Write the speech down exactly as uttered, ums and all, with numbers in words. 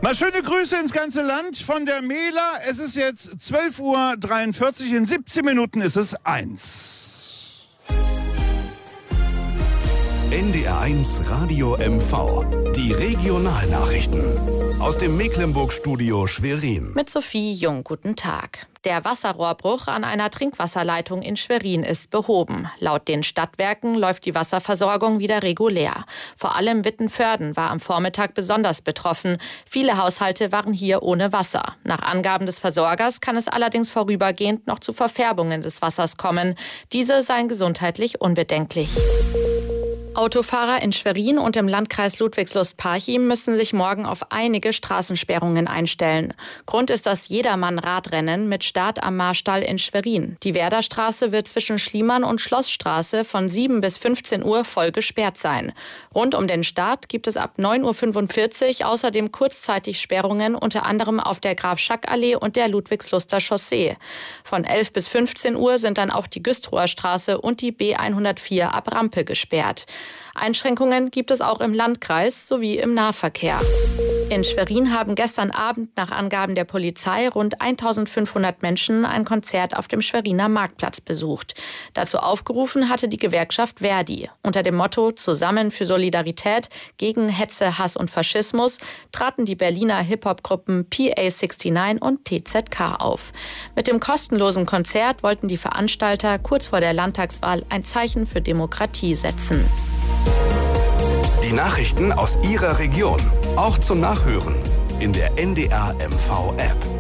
Mal schöne Grüße ins ganze Land von der Mela. Es ist jetzt zwölf Uhr dreiundvierzig, in siebzehn Minuten ist es eins. N D R eins Radio M V. Die Regionalnachrichten. Aus dem Mecklenburg-Studio Schwerin. Mit Sophie Jung, guten Tag. Der Wasserrohrbruch an einer Trinkwasserleitung in Schwerin ist behoben. Laut den Stadtwerken läuft die Wasserversorgung wieder regulär. Vor allem Wittenförden war am Vormittag besonders betroffen. Viele Haushalte waren hier ohne Wasser. Nach Angaben des Versorgers kann es allerdings vorübergehend noch zu Verfärbungen des Wassers kommen. Diese seien gesundheitlich unbedenklich. Autofahrer in Schwerin und im Landkreis Ludwigslust-Parchim müssen sich morgen auf einige Straßensperrungen einstellen. Grund ist das Jedermann-Radrennen mit Start am Marstall in Schwerin. Die Werderstraße wird zwischen Schliemann und Schlossstraße von sieben bis fünfzehn Uhr voll gesperrt sein. Rund um den Start gibt es ab neun Uhr fünfundvierzig außerdem kurzzeitig Sperrungen, unter anderem auf der Graf-Schack-Allee und der Ludwigsluster Chaussee. Von elf bis fünfzehn Uhr sind dann auch die Güstrower Straße und die B hundertvier ab Rampe gesperrt. Einschränkungen gibt es auch im Landkreis sowie im Nahverkehr. In Schwerin haben gestern Abend nach Angaben der Polizei rund eintausendfünfhundert Menschen ein Konzert auf dem Schweriner Marktplatz besucht. Dazu aufgerufen hatte die Gewerkschaft Verdi. Unter dem Motto Zusammen für Solidarität gegen Hetze, Hass und Faschismus traten die Berliner Hip-Hop-Gruppen P A neunundsechzig und T Z K auf. Mit dem kostenlosen Konzert wollten die Veranstalter kurz vor der Landtagswahl ein Zeichen für Demokratie setzen. Die Nachrichten aus Ihrer Region, auch zum Nachhören in der N D R M V App.